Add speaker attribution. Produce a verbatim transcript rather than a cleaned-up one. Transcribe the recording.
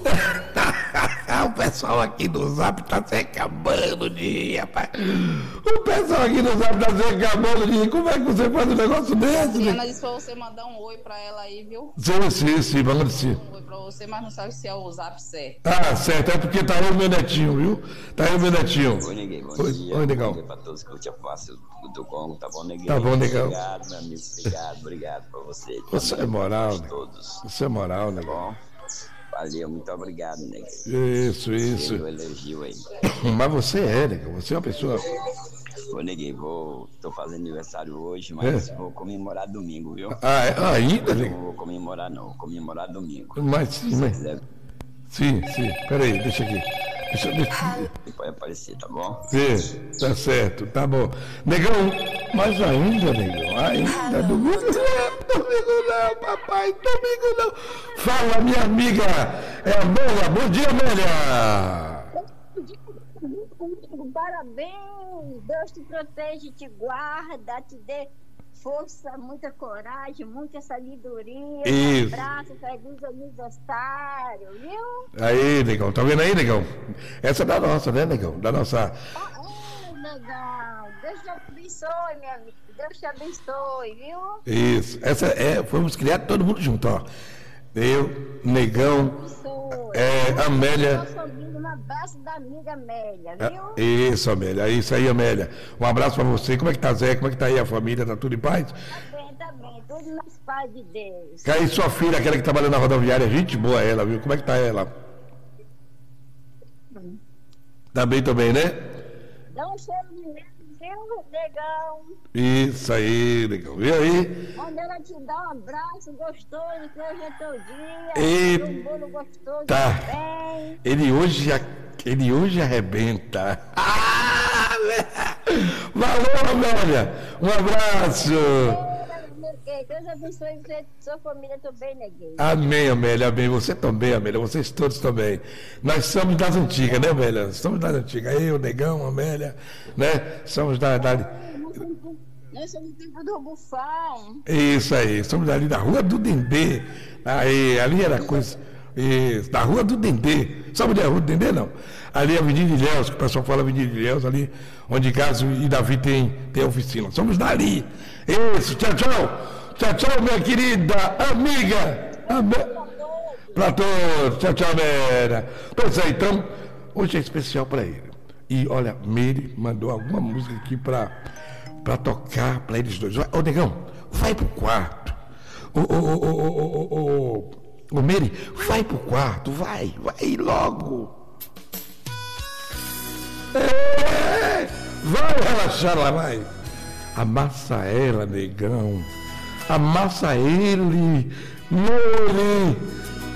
Speaker 1: O pessoal aqui no Zap tá se acabando de rir, rapaz. O pessoal aqui no Zap tá se acabando de rir. Como é que você faz um negócio desse?
Speaker 2: Diana disse pra você mandar um oi pra ela aí, viu?
Speaker 1: Sim, sim, sim, vamos sim.
Speaker 2: Um oi pra você, mas não sabe se é o Zap certo.
Speaker 1: Ah, certo, é porque tá aí o meu netinho, viu? Tá aí o meu netinho.
Speaker 3: Oi, Neguinho, bom
Speaker 1: Oi,
Speaker 3: dia.
Speaker 1: oi, negão.
Speaker 3: Bom dia pra todos que eu te faço do Congo, tá bom, Neguinho?
Speaker 1: Tá bom, negão.
Speaker 3: Obrigado, meu amigo, obrigado, obrigado pra você.
Speaker 1: Você é moral, né?
Speaker 3: Todos.
Speaker 1: Você é moral, né?
Speaker 3: Tá bom? Valeu, muito obrigado, Neguinho.
Speaker 1: Isso, isso.
Speaker 3: Pelo elogio aí.
Speaker 1: Mas você é, negão, você é uma pessoa...
Speaker 3: Ô, Neguinho, vou... tô fazendo aniversário hoje, mas
Speaker 1: É?
Speaker 3: vou comemorar domingo, viu?
Speaker 1: Ah, é? Ah, ainda,
Speaker 3: Não
Speaker 1: negão?
Speaker 3: vou comemorar, não. Vou comemorar domingo.
Speaker 1: Mas sim,
Speaker 3: Se
Speaker 1: mas...
Speaker 3: quiser,
Speaker 1: Sim, sim, peraí, deixa aqui. Deixa, deixa...
Speaker 3: pode aparecer, tá bom?
Speaker 1: Sim, tá certo, tá bom. Negão, mas ainda, negão, ainda, domingo não, domingo não, papai, domingo não. Fala, minha amiga, é Amélia, bom dia, Amélia.
Speaker 4: Parabéns, Deus te protege, te guarda, te dê força, muita coragem, muita sabedoria.
Speaker 1: Isso.
Speaker 4: Um abraço, feliz aniversário, viu?
Speaker 1: Aí, negão, tá vendo aí, negão? Essa é da nossa, né, negão? Da nossa...
Speaker 4: Ah, é, legal. Deus te abençoe, meu amigo. Deus te abençoe, viu?
Speaker 1: Isso, essa é, fomos criados todo mundo junto, ó. Eu, negão,
Speaker 4: Abençoe.
Speaker 1: é, Amélia...
Speaker 4: Nosso amigo, um abraço da amiga Amélia, viu?
Speaker 1: Isso, Amélia, isso aí, Amélia. Um abraço pra você. Como é que tá, Zé? Como é que tá aí a família? Tá tudo em paz?
Speaker 4: Tá bem, tá bem. Tudo nas paz de Deus.
Speaker 1: E aí, sua filha, aquela que trabalha na rodoviária, gente boa ela, viu? Como é que tá ela? Tá bem também, né?
Speaker 4: Dá um cheiro de medo, viu, negão?
Speaker 1: Isso aí, negão. E aí?
Speaker 4: Quando ela te dá um abraço gostoso, que hoje é teu dia.
Speaker 1: E...
Speaker 4: Um bolo gostoso
Speaker 1: Tá.
Speaker 4: também.
Speaker 1: Ele hoje, ele hoje arrebenta. Ah, valeu, Amélia. Um abraço.
Speaker 4: Deus abençoe você, sua família também, neguinho.
Speaker 1: Amém, Amélia, amém. Você também, Amélia, vocês todos também. Nós somos das antigas, né, Amélia? Somos das antigas. Eu, Negão, Amélia, né? Somos da... da...
Speaker 4: Nós somos do tempo do Bufão.
Speaker 1: Isso aí, somos ali da Rua do Dendê. Aí, ali era coisa... Isso, da Rua do Dendê. Sabe onde é a Rua do Dendê, não? Ali é a Avenida Ilhéus, que o pessoal fala Avenida Ilhéus, ali onde Gaso e Davi tem, tem oficina. Somos dali. Isso, tchau, tchau. Tchau, tchau, minha querida amiga. Am... Pra todos. Tchau, tchau, Amélia. Pois é, então, hoje é especial para ele. E olha, Meire mandou alguma música aqui para para tocar para eles dois. Ô, Negão, vai pro quarto. Ô, ô, ô, ô, ô, ô, ô, ô, Meire, vai pro quarto, vai, vai logo. É, vai relaxar lá, vai. Amassa ela, Negão. Amassa ele, Meire.